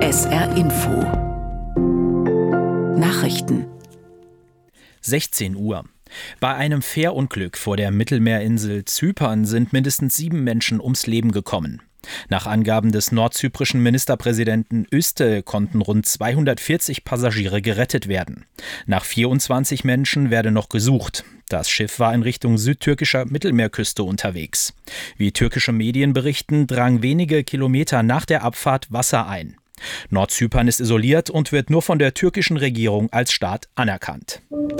SR Info Nachrichten 16 Uhr. Bei einem Fährunglück vor der Mittelmeerinsel Zypern sind mindestens 7 Menschen ums Leben gekommen. Nach Angaben des nordzyprischen Ministerpräsidenten Üste konnten rund 240 Passagiere gerettet werden. Nach 24 Menschen werde noch gesucht. Das Schiff war in Richtung südtürkischer Mittelmeerküste unterwegs. Wie türkische Medien berichten, drang wenige Kilometer nach der Abfahrt Wasser ein. Nordzypern ist isoliert und wird nur von der türkischen Regierung als Staat anerkannt.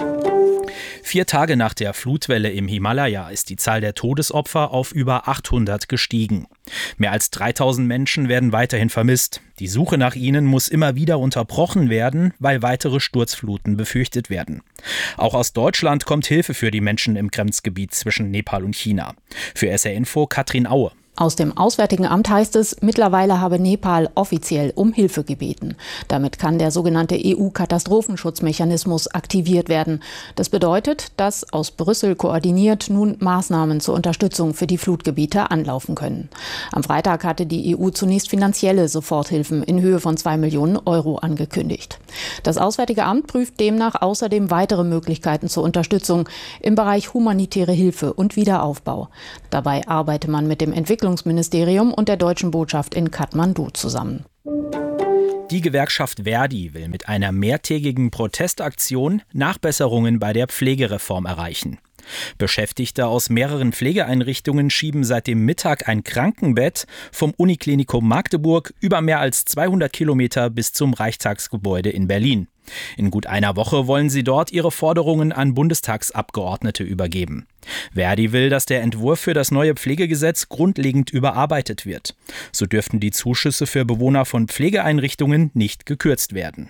4 Tage nach der Flutwelle im Himalaya ist die Zahl der Todesopfer auf über 800 gestiegen. Mehr als 3000 Menschen werden weiterhin vermisst. Die Suche nach ihnen muss immer wieder unterbrochen werden, weil weitere Sturzfluten befürchtet werden. Auch aus Deutschland kommt Hilfe für die Menschen im Grenzgebiet zwischen Nepal und China. Für SR Info Katrin Aue. Aus dem Auswärtigen Amt heißt es, mittlerweile habe Nepal offiziell um Hilfe gebeten. Damit kann der sogenannte EU-Katastrophenschutzmechanismus aktiviert werden. Das bedeutet, dass aus Brüssel koordiniert nun Maßnahmen zur Unterstützung für die Flutgebiete anlaufen können. Am Freitag hatte die EU zunächst finanzielle Soforthilfen in Höhe von 2 Millionen Euro angekündigt. Das Auswärtige Amt prüft demnach außerdem weitere Möglichkeiten zur Unterstützung im Bereich humanitäre Hilfe und Wiederaufbau. Dabei arbeite man mit dem Entwicklungsministerium und der deutschen Botschaft in Kathmandu zusammen. Die Gewerkschaft Verdi will mit einer mehrtägigen Protestaktion Nachbesserungen bei der Pflegereform erreichen. Beschäftigte aus mehreren Pflegeeinrichtungen schieben seit dem Mittag ein Krankenbett vom Uniklinikum Magdeburg über mehr als 200 Kilometer bis zum Reichstagsgebäude in Berlin. In gut einer Woche wollen sie dort ihre Forderungen an Bundestagsabgeordnete übergeben. Verdi will, dass der Entwurf für das neue Pflegegesetz grundlegend überarbeitet wird. So dürften die Zuschüsse für Bewohner von Pflegeeinrichtungen nicht gekürzt werden.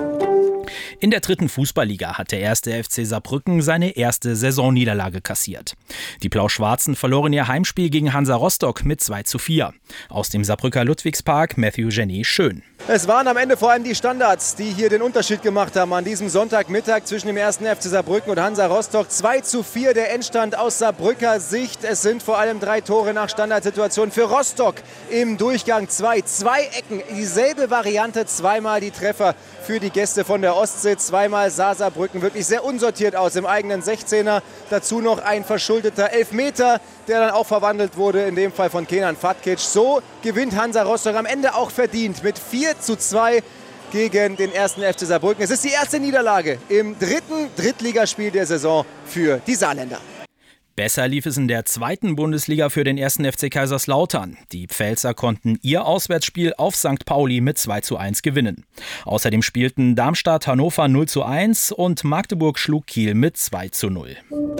In der 3. Fußballliga hat der 1. FC Saarbrücken seine erste Saisonniederlage kassiert. Die Blau-Schwarzen verloren ihr Heimspiel gegen Hansa Rostock mit 2:4. Aus dem Saarbrücker Ludwigspark Matthew Jenny Schön. Es waren am Ende vor allem die Standards, die hier den Unterschied gemacht haben an diesem Sonntagmittag zwischen dem 1. FC Saarbrücken und Hansa Rostock. 2:4 der Endstand aus Saarbrücker Sicht. Es sind vor allem 3 Tore nach Standardsituation für Rostock im Durchgang 2. 2 Ecken, dieselbe Variante, zweimal die Treffer für die Gäste von der Ostsee. Zweimal sah Saarbrücken wirklich sehr unsortiert aus im eigenen 16er. Dazu noch ein verschuldeter Elfmeter, der dann auch verwandelt wurde, in dem Fall von Kenan Fatkic. So gewinnt Hansa Rostock am Ende auch verdient mit 4:2 gegen den 1. FC Saarbrücken. Es ist die erste Niederlage im 3. Drittligaspiel der Saison für die Saarländer. Besser lief es in der 2. Bundesliga für den 1. FC Kaiserslautern. Die Pfälzer konnten ihr Auswärtsspiel auf St. Pauli mit 2:1 gewinnen. Außerdem spielten Darmstadt Hannover 0:1 und Magdeburg schlug Kiel mit 2:0.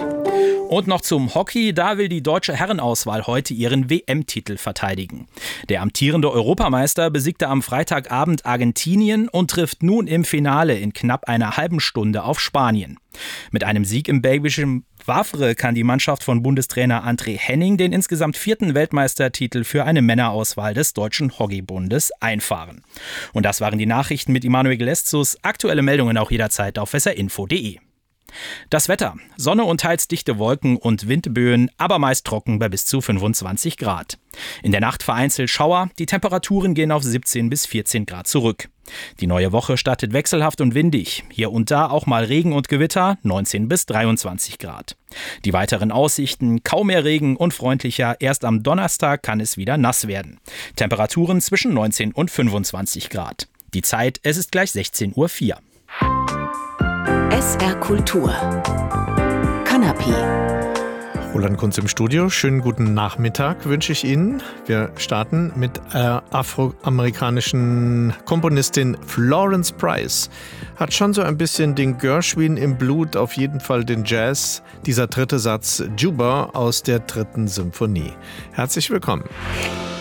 Und noch zum Hockey, da will die deutsche Herrenauswahl heute ihren WM-Titel verteidigen. Der amtierende Europameister besiegte am Freitagabend Argentinien und trifft nun im Finale in knapp einer halben Stunde auf Spanien. Mit einem Sieg im belgischen Wavre kann die Mannschaft von Bundestrainer André Henning den insgesamt 4. Weltmeistertitel für eine Männerauswahl des Deutschen Hockeybundes einfahren. Und das waren die Nachrichten mit Immanuel Geleszus. Aktuelle Meldungen auch jederzeit auf srinfo.de. Das Wetter: Sonne und teils dichte Wolken und Windböen, aber meist trocken bei bis zu 25 Grad. In der Nacht vereinzelt Schauer, die Temperaturen gehen auf 17 bis 14 Grad zurück. Die neue Woche startet wechselhaft und windig, hier und da auch mal Regen und Gewitter, 19 bis 23 Grad. Die weiteren Aussichten: kaum mehr Regen und freundlicher, erst am Donnerstag kann es wieder nass werden. Temperaturen zwischen 19 und 25 Grad. Die Zeit, es ist gleich 16:04 Uhr. SR Kultur Kanapé. Roland Kunz im Studio. Schönen guten Nachmittag wünsche ich Ihnen. Wir starten mit afroamerikanischen Komponistin Florence Price. Hat schon so ein bisschen den Gershwin im Blut, auf jeden Fall den Jazz. Dieser 3. Satz Juba aus der 3. Symphonie. Herzlich willkommen.